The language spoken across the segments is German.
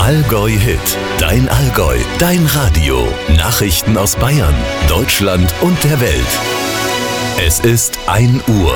Allgäu Hit. Dein Allgäu, dein Radio. Nachrichten aus Bayern, Deutschland und der Welt. Es ist 1 Uhr.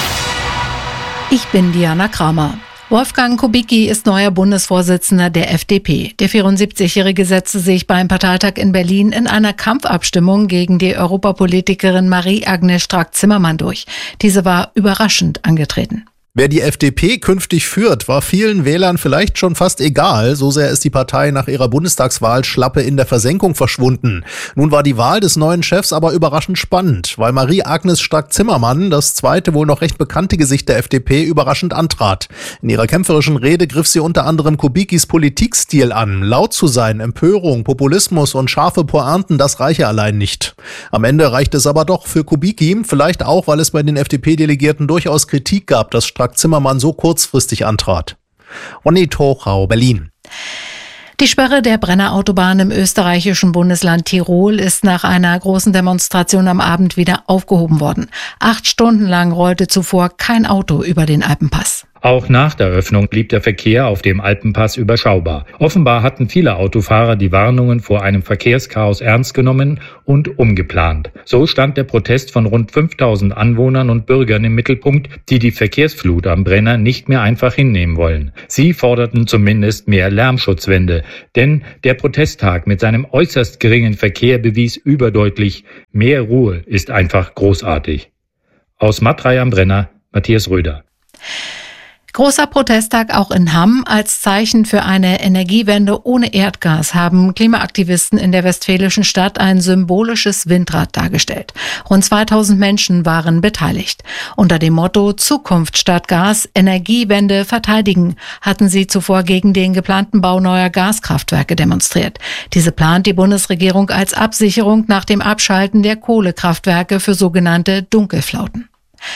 Ich bin Diana Kramer. Wolfgang Kubicki ist neuer Bundesvorsitzender der FDP. Der 74-Jährige setzte sich beim Parteitag in Berlin in einer Kampfabstimmung gegen die Europapolitikerin Marie-Agnes Strack-Zimmermann durch. Diese war überraschend angetreten. Wer die FDP künftig führt, war vielen Wählern vielleicht schon fast egal. So sehr ist die Partei nach ihrer Bundestagswahl schlappe in der Versenkung verschwunden. Nun war die Wahl des neuen Chefs aber überraschend spannend, weil Marie-Agnes Strack-Zimmermann, das zweite wohl noch recht bekannte Gesicht der FDP, überraschend antrat. In ihrer kämpferischen Rede griff sie unter anderem Kubickis Politikstil an. Laut zu sein, Empörung, Populismus und scharfe Pointen, das reiche allein nicht. Am Ende reichte es aber doch für Kubicki, vielleicht auch, weil es bei den FDP-Delegierten durchaus Kritik gab, dass Strack-Zimmermann so kurzfristig antrat. Ronny Tochau, Berlin. Die Sperre der Brennerautobahn im österreichischen Bundesland Tirol ist nach einer großen Demonstration am Abend wieder aufgehoben worden. 8 Stunden lang rollte zuvor kein Auto über den Alpenpass. Auch nach der Öffnung blieb der Verkehr auf dem Alpenpass überschaubar. Offenbar hatten viele Autofahrer die Warnungen vor einem Verkehrschaos ernst genommen und umgeplant. So stand der Protest von rund 5000 Anwohnern und Bürgern im Mittelpunkt, die die Verkehrsflut am Brenner nicht mehr einfach hinnehmen wollen. Sie forderten zumindest mehr Lärmschutzwände, denn der Protesttag mit seinem äußerst geringen Verkehr bewies überdeutlich, mehr Ruhe ist einfach großartig. Aus Matrei am Brenner, Matthias Röder. Großer Protesttag auch in Hamm. Als Zeichen für eine Energiewende ohne Erdgas haben Klimaaktivisten in der westfälischen Stadt ein symbolisches Windrad dargestellt. Rund 2000 Menschen waren beteiligt. Unter dem Motto Zukunft statt Gas, Energiewende verteidigen, hatten sie zuvor gegen den geplanten Bau neuer Gaskraftwerke demonstriert. Diese plant die Bundesregierung als Absicherung nach dem Abschalten der Kohlekraftwerke für sogenannte Dunkelflauten.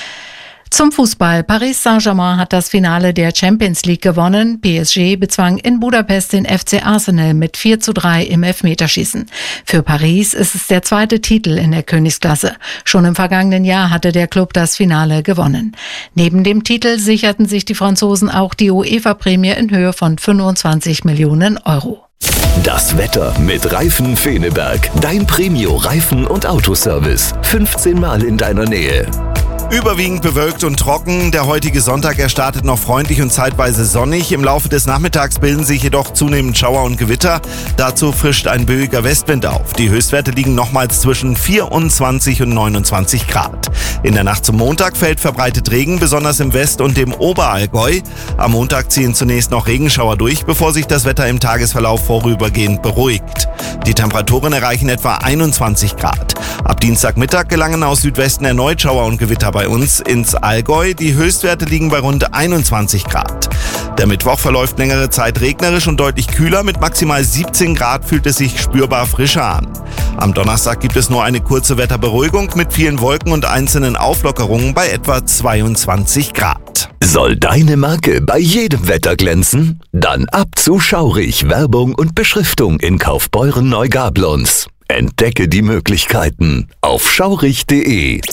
Zum Fußball. Paris Saint-Germain hat das Finale der Champions League gewonnen. PSG bezwang in Budapest den FC Arsenal mit 4:3 im Elfmeterschießen. Für Paris ist es der zweite Titel in der Königsklasse. Schon im vergangenen Jahr hatte der Club das Finale gewonnen. Neben dem Titel sicherten sich die Franzosen auch die UEFA-Prämie in Höhe von 25 Millionen Euro. Das Wetter mit Reifen Feneberg. Dein Premio-Reifen- und Autoservice. 15 Mal in deiner Nähe. Überwiegend bewölkt und trocken. Der heutige Sonntag, er startet noch freundlich und zeitweise sonnig. Im Laufe des Nachmittags bilden sich jedoch zunehmend Schauer und Gewitter. Dazu frischt ein böiger Westwind auf. Die Höchstwerte liegen nochmals zwischen 24 und 29 Grad. In der Nacht zum Montag fällt verbreitet Regen, besonders im West- und im Oberallgäu. Am Montag ziehen zunächst noch Regenschauer durch, bevor sich das Wetter im Tagesverlauf vorübergehend beruhigt. Die Temperaturen erreichen etwa 21 Grad. Ab Dienstagmittag gelangen aus Südwesten erneut Schauer und Gewitter bei uns ins Allgäu. Die Höchstwerte liegen bei rund 21 Grad. Der Mittwoch verläuft längere Zeit regnerisch und deutlich kühler. Mit maximal 17 Grad fühlt es sich spürbar frischer an. Am Donnerstag gibt es nur eine kurze Wetterberuhigung mit vielen Wolken und einzelnen Auflockerungen bei etwa 22 Grad. Soll deine Marke bei jedem Wetter glänzen? Dann ab zu Schaurig Werbung und Beschriftung in Kaufbeuren-Neugablonz. Entdecke die Möglichkeiten auf schaurig.de.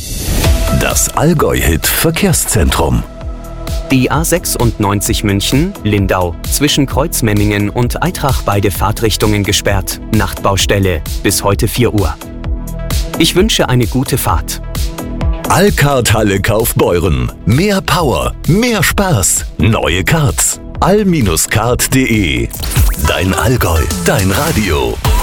Das Allgäu-Hit Verkehrszentrum. Die A96 München, Lindau, zwischen Kreuzmemmingen und Eitrach beide Fahrtrichtungen gesperrt. Nachtbaustelle bis heute 4 Uhr. Ich wünsche eine gute Fahrt. Allcard Halle Kaufbeuren. Mehr Power, mehr Spaß. Neue Cards. all-card.de. Dein Allgäu, dein Radio.